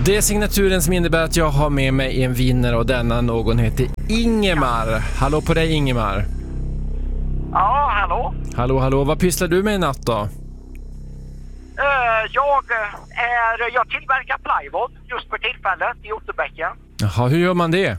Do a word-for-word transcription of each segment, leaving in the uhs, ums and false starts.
Det är signaturen som innebär att jag har med mig en vinnare och denna någon heter Ingemar. Hallå på dig Ingemar. Ja, hallå. Hallå, hallå. Vad pysslar du med i natt då? Uh, jag är, jag tillverkar plywood just för tillfället i Otterbäcken. Jaha, hur gör man det?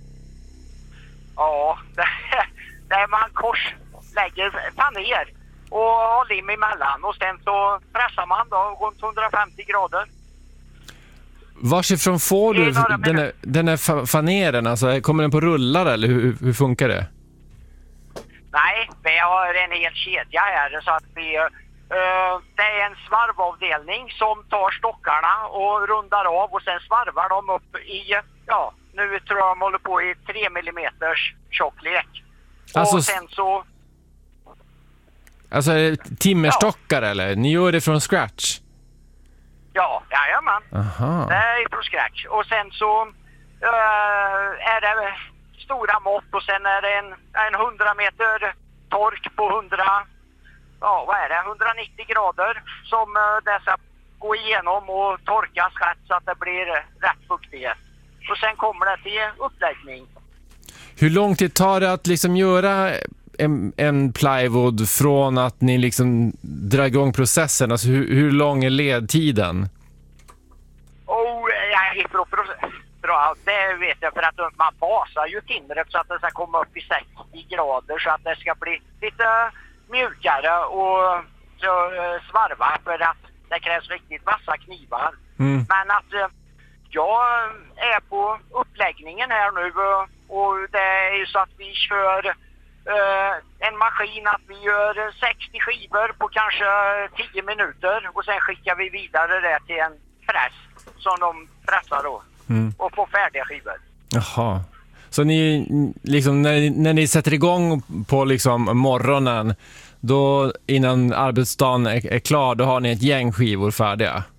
Ja, det, där man kors lägger paner och har lim emellan och sen så pressar man då runt hundrafemtio grader. Varsifrån får du den här, den här faneren? Alltså, kommer den på rullar eller hur, hur funkar det? Nej, vi har en hel kedja här så att vi, uh, det är en svarvavdelning som tar stockarna och rundar av och sen svarvar de upp i, ja, nu tror jag de håller på i tre millimeters tjocklek. Alltså, och sen så... Alltså timmerstockar ja. Eller? Ni gör det från scratch? Ja, jajamän. Aha. Det är från scratch. Och sen så uh, är det stora mått och sen är det en, en hundra meter tork på hundra, ja vad är det, hundranittio grader som uh, det ska gå igenom och torkas rätt så att det blir rätt fuktighet. Och sen kommer det till uppläggning. Hur lång tid tar det att liksom göra en, en plywood från att ni liksom drar igång processen? Alltså hur, hur lång är ledtiden? Oh, ja, bra, bra, det vet jag för att man basar ju timret så att det ska komma upp i sextio grader så att det ska bli lite mjukare och så, svarva för att det krävs riktigt vassa knivar. Mm. Men att jag är på uppläggningen här nu och det är ju så att vi kör uh, en maskin att vi gör sextio skivor på kanske tio minuter och sen skickar vi vidare det till en press som de pressar då mm. och får färdiga skivor. Jaha. Så ni liksom när, när ni sätter igång på liksom morgonen då innan arbetsdagen är, är klar då har ni ett gäng skivor färdiga? Uh,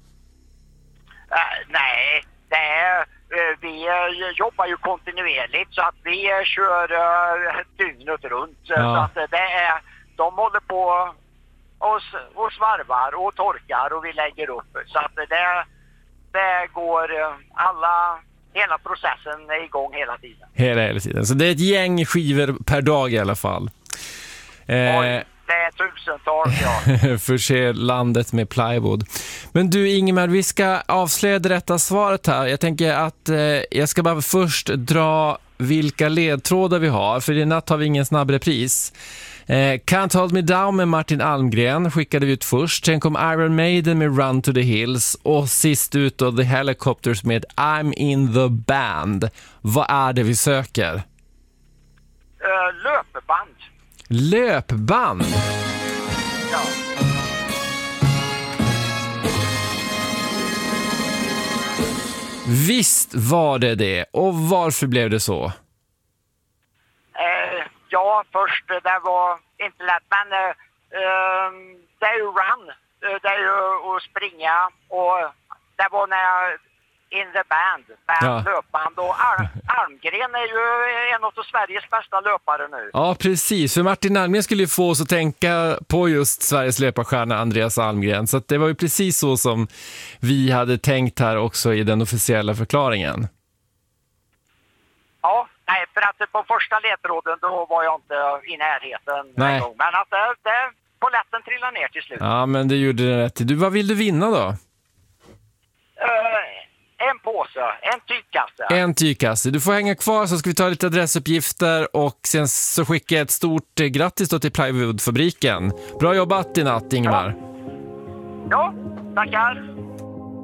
nej, det är, uh, vi uh, jobbar ju kontinuerligt så att vi uh, kör uh, dygnet runt. Ja. Så att uh, det är, de håller på och, och svarvar och torkar och vi lägger upp. Så att uh, det, det går uh, alla... Hela processen är igång hela tiden. Hela, hela tiden. Så det är ett gäng skivor per dag i alla fall. Eh, Oj, det är tusentals, ja. Förse landet med plywood. Men du Ingemar, vi ska avslöja det rätta svaret här. Jag tänker att eh, jag ska bara först dra vilka ledtrådar vi har. För i natt har vi ingen snabb repris. Eh, Can't Hold Me Down med Martin Almgren skickade vi ut först. Sen kom Iron Maiden med Run to the Hills. Och sist ut då The Helicopters med I'm in the Band. Vad är det vi söker? Uh, löpband. Löpband? Ja. Visst var det det. Och varför blev det så? Uh, Ja, först det var inte lätt, men uh, det är ju run, uh, det är ju att springa och det var när jag in the band, band ja. löpband och Al- Almgren är ju en av Sveriges bästa löpare nu. Ja, precis, för Martin Almgren skulle ju få oss att tänka på just Sveriges löparstjärna Andreas Almgren, så att det var ju precis så som vi hade tänkt här också i den officiella förklaringen. Ja. Nej, för att på första ledtråden då var jag inte i närheten Nej. en gång. Men att det, det polletten trillade ner till slut. Ja, men det gjorde det rätt. Du, vad vill du vinna då? Uh, en påse, en tygkasse. En tygkasse. Du får hänga kvar så ska vi ta lite adressuppgifter och sen så skickar jag ett stort eh, grattis då till Plywoodfabriken. Bra jobbat i natt, Ingemar. Ja, ja tackar.